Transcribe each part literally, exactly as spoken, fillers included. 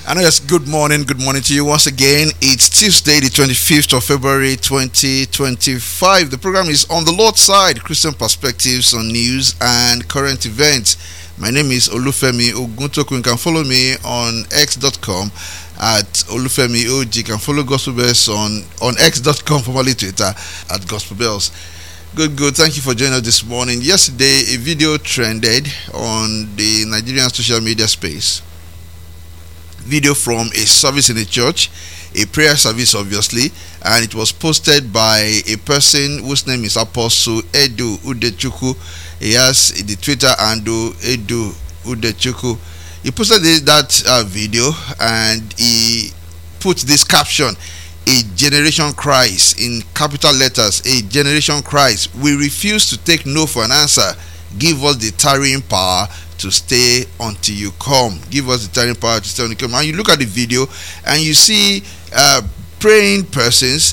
And yes, good morning, good morning to you once again. It's Tuesday, the twenty-fifth of February, twenty twenty-five. The program is On the Lord's Side, Christian Perspectives on News and Current Events. My name is Olufemi Oguntoku. You can follow me on x dot com at Olufemi O G. You can follow Gospel Bells on, on x dot com, formerly Twitter, at Gospel Bells. Good, good. Thank you for joining us this morning. Yesterday, a video trended on the Nigerian social media space. Video from a service in a church, a prayer service obviously, and it was posted by a person whose name is Apostle Edu Udechukwu. He has the Twitter handle Edu Udechukwu. He posted this, that uh, video, and he put this caption: "A generation cries," in capital letters. "A generation cries. We refuse to take no for an answer. Give us the tarrying power to stay until you come." Give us the tarrying power to stay until you come. And you look at the video and you see uh, praying persons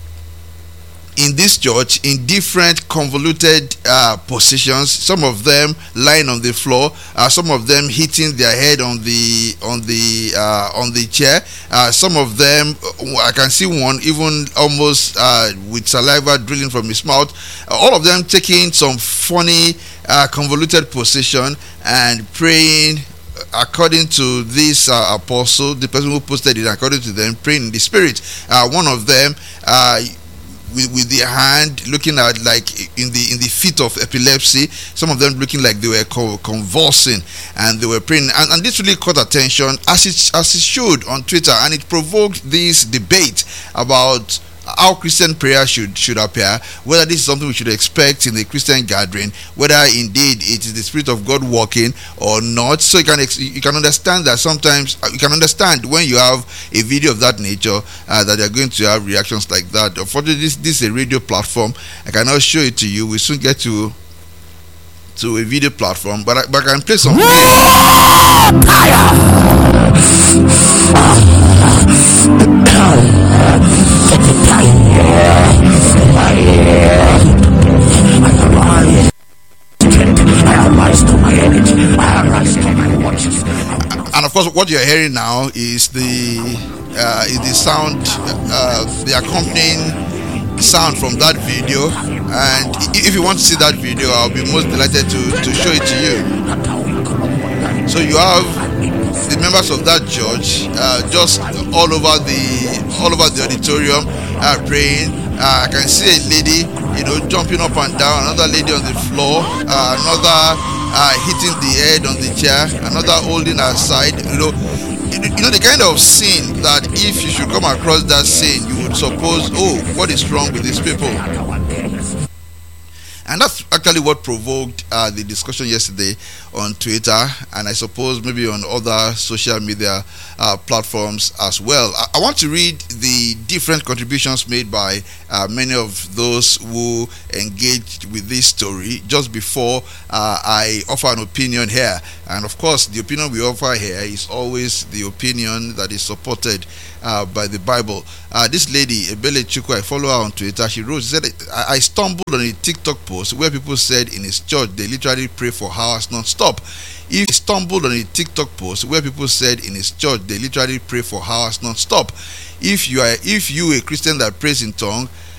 in this church in different convoluted uh, positions. Some of them lying on the floor, uh, some of them hitting their head on the on the uh, on the chair. Uh, some of them, I can see one even almost uh, with saliva drilling from his mouth. Uh, all of them taking some funny uh, convoluted position and praying according to this uh, apostle, the person who posted it, according to them, praying in the spirit. Uh, one of them uh, With, with their hand looking at like in the in the fit of epilepsy. Some of them looking like they were co- convulsing and they were praying, and, and this really caught attention as it as it should on Twitter, and it provoked this debate about how Christian prayer should should appear, whether this is something we should expect in the Christian gathering, whether indeed it is the Spirit of God working or not. So you can ex- you can understand that sometimes uh, you can understand when you have a video of that nature uh, that they're going to have reactions like that. Unfortunately, this this is a radio platform. I cannot show it to you. We soon get to to a video platform, but I, but I can play some. And of course, what you're hearing now is the uh, is the sound, uh, the accompanying sound from that video. And if you want to see that video, I'll be most delighted to, to show it to you. So you have the members of that church uh, just all over the all over the auditorium uh, praying. Uh, I can see a lady, you know, jumping up and down. Another lady on the floor. Uh, another uh, hitting the head on the chair. Another holding her side. You know, you know the kind of scene that if you should come across that scene, you would suppose, oh, what is wrong with these people? And that's actually what provoked uh, the discussion yesterday on Twitter, and I suppose maybe on other social media uh, platforms as well. I-, I want to read the different contributions made by uh, many of those who engaged with this story just before uh, I offer an opinion here. And of course, the opinion we offer here is always the opinion that is supported uh, by the Bible. Uh, this lady, Ebele Chukwu, I follow her on Twitter. She wrote, she said, I, I stumbled on a TikTok post where people said in his church they literally pray for hours non-stop. If he stumbled on a TikTok post where people said in his church they literally pray for hours non-stop. If you are if you a Christian that prays in tongue